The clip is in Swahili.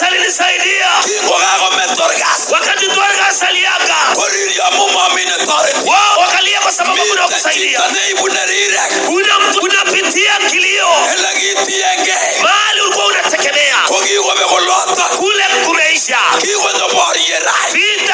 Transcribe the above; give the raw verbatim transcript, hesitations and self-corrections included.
alinisaidia. Wakati Dorcas aliaga, wao wakalia kwa sababu Mungu anakusaidia. Una mtu unapitia kilio, mahali ulikuwa unategemea kule kumeisha, vita